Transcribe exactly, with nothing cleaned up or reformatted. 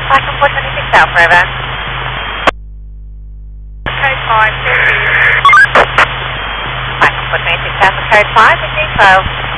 Python four twenty-six Alpha, over. Code five, thank you. Python four twenty-six Alpha, code five, with info.